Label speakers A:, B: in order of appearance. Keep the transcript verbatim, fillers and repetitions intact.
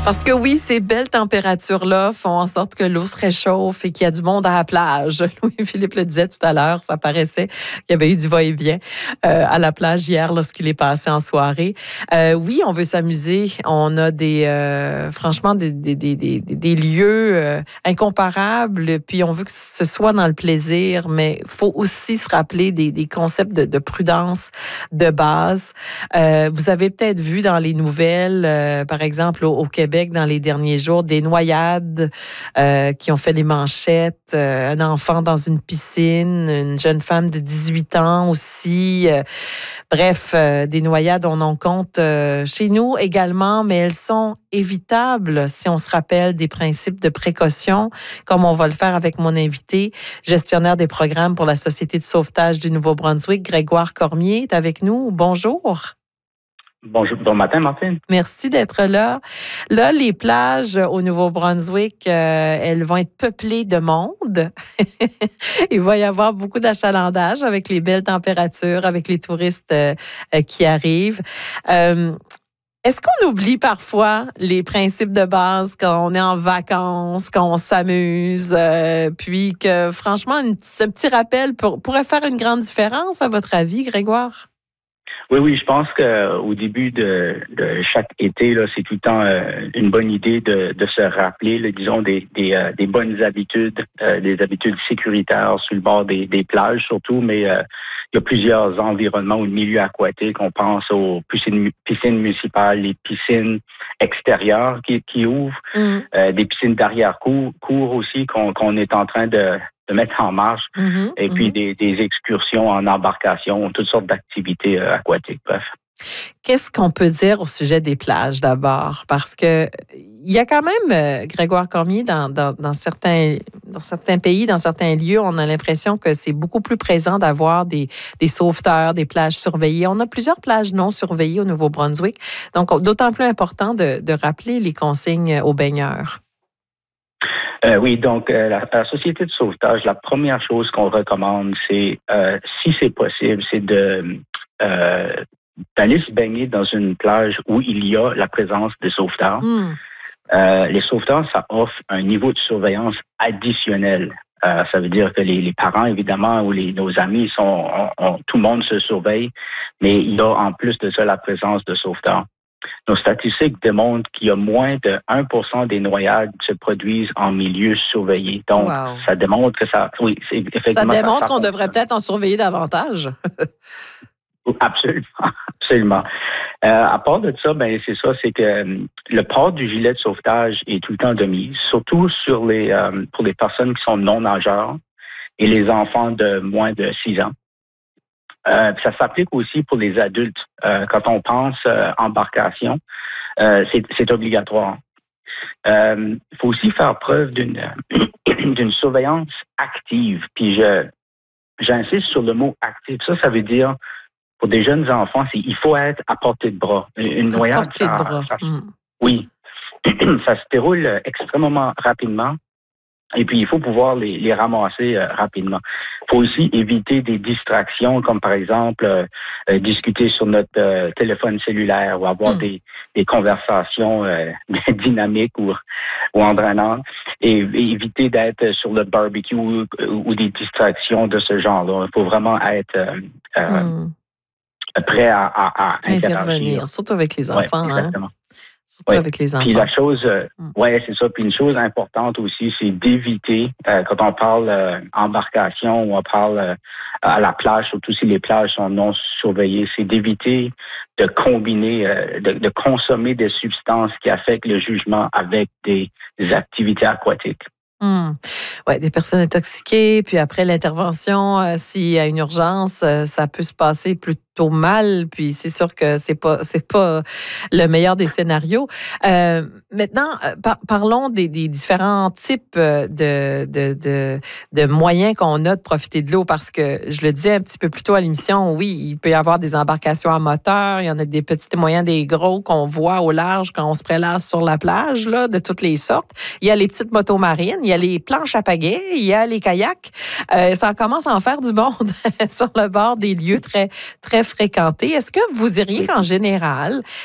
A: Parce que oui, ces belles températures-là font en sorte que l'eau se réchauffe et qu'il y a du monde à la plage. Louis-Philippe le disait tout à l'heure, ça paraissait qu'il y avait eu du va-et-vient euh, à la plage hier lorsqu'il est passé en soirée. Euh, oui, on veut s'amuser. On a des, euh, franchement, des, des, des, des, des lieux euh, incomparables. Puis on veut que ce soit dans le plaisir, mais il faut aussi se rappeler des, des concepts de, de prudence de base. Euh, vous avez peut-être vu dans les nouvelles, euh, par exemple au, au Québec, dans les derniers jours, des noyades euh, qui ont fait des manchettes, euh, un enfant dans une piscine, une jeune femme de dix-huit ans aussi. Euh, bref, euh, des noyades, on en compte euh, chez nous également, mais elles sont évitables si on se rappelle des principes de précaution, comme on va le faire avec mon invité, gestionnaire des programmes pour la Société de sauvetage du Nouveau-Brunswick, Grégoire Cormier, est avec nous. Bonjour.
B: Bonjour, bon matin, Martine.
A: Merci d'être là. Là, les plages au Nouveau-Brunswick, euh, elles vont être peuplées de monde. Il va y avoir beaucoup d'achalandage avec les belles températures, avec les touristes euh, qui arrivent. Euh, Est-ce qu'on oublie parfois les principes de base quand on est en vacances, quand on s'amuse, euh, puis que franchement, une, un petit rappel pour, pourrait faire une grande différence, à votre avis, Grégoire?
B: Oui, oui, je pense qu'au début de, de chaque été, là, c'est tout le temps euh, une bonne idée de, de se rappeler, là, disons, des, des, euh, des bonnes habitudes, euh, des habitudes sécuritaires sur le bord des, des plages surtout, mais euh, il y a plusieurs environnements ou milieux aquatiques. On pense aux piscines, piscines municipales, les piscines extérieures qui, qui ouvrent, mm. euh, des piscines d'arrière-cour cours aussi qu'on, qu'on est en train de de mettre en marche, mm-hmm, et puis mm-hmm. des, des excursions en embarcation, toutes sortes d'activités euh, aquatiques, bref.
A: Qu'est-ce qu'on peut dire au sujet des plages d'abord? Parce que il y a quand même, euh, Grégoire Cormier, dans, dans, dans, certains, dans certains pays, dans certains lieux, on a l'impression que c'est beaucoup plus présent d'avoir des, des sauveteurs, des plages surveillées. On a plusieurs plages non surveillées au Nouveau-Brunswick, donc d'autant plus important de, de rappeler les consignes aux baigneurs.
B: Euh, oui, donc euh, la, la Société de sauvetage, la première chose qu'on recommande, c'est, euh, si c'est possible, c'est de euh, d'aller se baigner dans une plage où il y a la présence des sauveteurs. Mm. Euh, les sauveteurs, ça offre un niveau de surveillance additionnel. Euh, ça veut dire que les, les parents, évidemment, ou les, nos amis, sont, on, on, tout le monde se surveille, mais il y a en plus de ça la présence de sauveteurs. Nos statistiques démontrent qu'il y a moins de un pour cent des noyades qui se produisent en milieu surveillé. Donc, wow. ça démontre que ça... Oui, c'est effectivement...
A: Ça démontre ça, ça qu'on devrait peut-être en surveiller davantage.
B: Absolument, absolument. Euh, à part de ça, ben c'est ça, c'est que euh, le port du gilet de sauvetage est tout le temps de mise, surtout sur les euh, pour les personnes qui sont non nageurs et les enfants de moins de six ans. Euh, ça s'applique aussi pour les adultes. Euh, quand on pense euh, embarcation, euh, c'est, c'est obligatoire. Il euh, faut aussi faire preuve d'une d'une surveillance active. Puis je j'insiste sur le mot active. Ça, ça veut dire pour des jeunes enfants, c'est il faut être à portée de bras. Une noyade,
A: portée
B: ça,
A: de bras.
B: Ça,
A: mm.
B: oui, ça se déroule extrêmement rapidement. Et puis, il faut pouvoir les, les ramasser euh, rapidement. Il faut aussi éviter des distractions, comme par exemple euh, euh, discuter sur notre euh, téléphone cellulaire ou avoir mm. des, des conversations euh, dynamiques ou, ou entraînantes. Et, et éviter d'être sur le barbecue ou, ou des distractions de ce genre-là. Il faut vraiment être euh, euh, mm. prêt à, à, à
A: intervenir,
B: interagir.
A: surtout avec les enfants.
B: Ouais, exactement.
A: Hein? Surtout
B: ouais.
A: avec les enfants.
B: Puis la chose, euh,
A: mm.
B: ouais, c'est ça. Puis une chose importante aussi, c'est d'éviter, euh, quand on parle euh, embarcation ou on parle euh, à la plage, surtout si les plages sont non surveillées, c'est d'éviter de combiner, euh, de, de consommer des substances qui affectent le jugement avec des, des activités aquatiques.
A: Mmh. Oui, des personnes intoxiquées, puis après l'intervention, euh, s'il y a une urgence, euh, ça peut se passer plutôt mal, puis c'est sûr que c'est pas c'est pas le meilleur des scénarios. Euh, maintenant, par, parlons des, des différents types de, de, de, de moyens qu'on a de profiter de l'eau, parce que je le disais un petit peu plus tôt à l'émission, oui, il peut y avoir des embarcations à moteur, il y en a des petits moyens, des gros qu'on voit au large quand on se prélasse sur la plage, là, de toutes les sortes. Il y a les petites motos marines, il y a les planches à pagaie, il y a les kayaks. Euh, ça commence à en faire du monde sur le bord des lieux très, très fréquentés. Est-ce que vous diriez qu'en général,